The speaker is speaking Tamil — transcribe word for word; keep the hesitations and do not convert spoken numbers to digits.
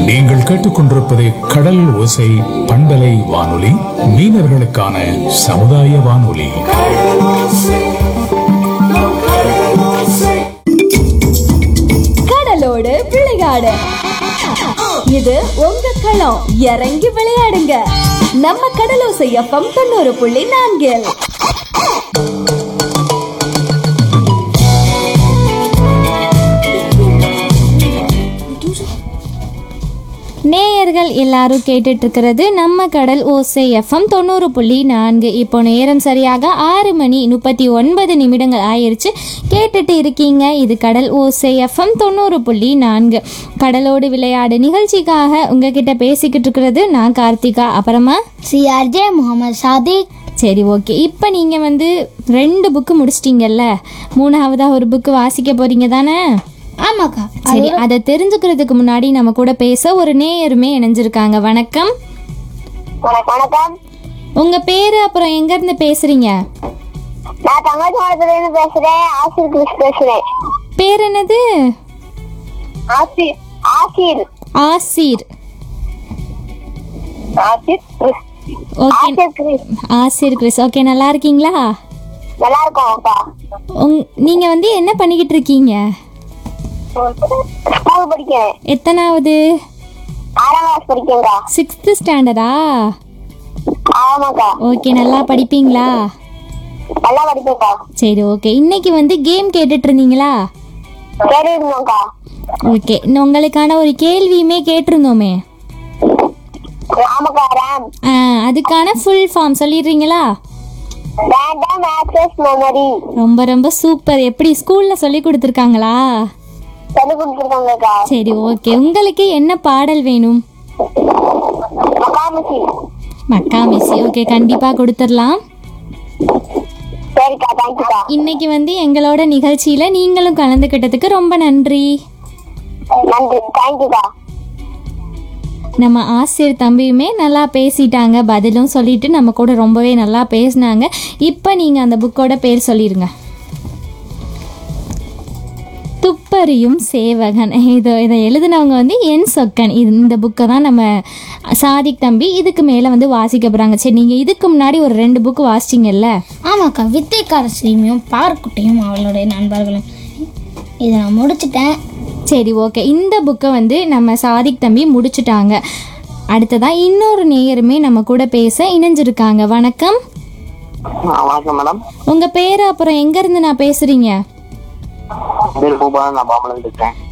நீங்கள் கேட்டுக்கொண்டிருப்பது கடல் ஓசை பண்பலை வானொலி, மீனவர்களுக்கான சமுதாய வானொலி. கடலோடு விளையாடு, இது உங்க களம். இறங்கி விளையாடுங்க, நம்ம கடலோசை எஃப்எம் தொண்ணூறு புள்ளி நான்கில். நேயர்கள் எல்லாரும் கேட்டுட்டு இருக்கிறது நம்ம கடல் ஓசை எஃப்எம் தொண்ணூறு புள்ளி நான்கு. இப்போ நேரம் சரியாக ஆறு மணி முப்பத்தி ஒன்பது நிமிடங்கள் ஆயிடுச்சு. கேட்டுட்டு இருக்கீங்க இது கடல் ஓசை எஃப்எம் தொண்ணூறு புள்ளி நான்கு. கடலோடு விளையாடு நிகழ்ச்சிக்காக உங்ககிட்ட பேசிக்கிட்டு இருக்கிறது நான் கார்த்திகா, அப்புறமா சிஆர்ஜே முகமது சாதிக். சரி, ஓகே. இப்போ நீங்கள் வந்து ரெண்டு புக்கு முடிச்சிட்டிங்கல்ல, மூணாவதாக ஒரு புக்கு வாசிக்க போறீங்க தானே? ஆமாக்கா. சரி, அதை தெரிஞ்சுக்கிறதுக்கு முன்னாடி நம்ம கூட பேச ஒரு நேயருமே இணைஞ்சிருக்காங்க. வணக்கம். வணக்கம். உங்க பேரு, அப்புறம் எங்க இருந்து பேசுறீங்க? நான் தங்கச்சி இருந்து பேசுறேன். ஆசிர் கிறிஸ் பேசுறேன். பேர் என்னது? ஆசிர். ஆசிர். ஆசிர். ஆசிர் கிறிஸ். ஓகே, ஆசிர் கிறிஸ். ஆசிர் கிறிஸ். ஓகே, நல்லா இருக்கீங்களா? நல்லா இருக்கோம் அக்கா. உங் நீங்க வந்து என்ன பண்ணிக்கிட்டு இருக்கீங்க? ஸ்கூல் படிக்கிறேன். எத்தனாவது? ஆறாம் கிளாஸ் படிக்கிறேன்க்கா. சிக்ஸ்த் ஸ்டாண்டர்டா? ஆமாக்கா. ஓகே, நல்லா படிப்பீங்களா? நல்லா படிப்பேன்க்கா. சரி, ஓகே. இன்னைக்கு வந்து கேம் கேட்டுட்டு இருந்தீங்களா? கேட்டுருந்தோம்க்கா. ஓகே, உங்களுக்கான ஒரு கேள்வியுமே கேட்டிருந்தோமே. ஆமாக்கா. ரேம். ஆ, அதுக்கான full form சொல்லிடுறீங்களா? Random access memory. ரொம்ப ரொம்ப சூப்பர். எப்படி ஸ்கூல்ல சொல்லி கொடுத்துருக்காங்களா? சொல்லி கொடுத்துருக்காங்கக்கா. சரி, ஓகே. உங்களுக்கு என்ன பாடல் வேணும்? மகாமிசி. மக்காமிசி. ஓகே, கண்டிப்பா கொடுத்துடலாம். சரிக்கா, தேங்க்யூக்கா. இன்னைக்கு வந்து எங்களோட நிகழ்ச்சியில நீங்களும் கலந்துக்கிட்டதுக்கு ரொம்ப நன்றி. நன்றி, தேங்க்யூக்கா. நம்ம ஆசிரியர் தம்பியுமே நல்லா பேசிட்டாங்க, பதிலும் சொல்லிட்டு நம்ம கூட ரொம்பவே நல்லா பேசினாங்க. இப்போ நீங்கள் அந்த புக்கோட பேர் சொல்லிடுங்க. துப்பறியும் சேவகன். இது இதை எழுதினவங்க வந்து என் சொக்கன். இது இந்த புக்கை தான் நம்ம சாதிக் தம்பி இதுக்கு மேலே வந்து வாசிக்க போகிறாங்க. சரி, நீங்கள் இதுக்கு முன்னாடி ஒரு ரெண்டு புக்கு வாசிச்சிங்கல்ல? ஆமாக்கா. வித்தைக்கார ஸ்ரீமியும் பார்க்குட்டியும் அவளுடைய நண்பர்களும் இதை நான் முடிச்சிட்டேன். சரி, ஓகே. இந்த புக்கை வந்து நம்ம சாதிக் தம்பி முடிச்சுட்டாங்க. அடுத்ததான் இன்னொரு நேயருமே நம்ம கூட பேச இணைஞ்சிருக்காங்க. வணக்கம். வணக்கம் மேடம். உங்க பேரு, அப்புறம் எங்க இருந்து நான் பேசுறீங்க? பேர் பூபாலன். நான் பாம்பளம் இருக்கேன்.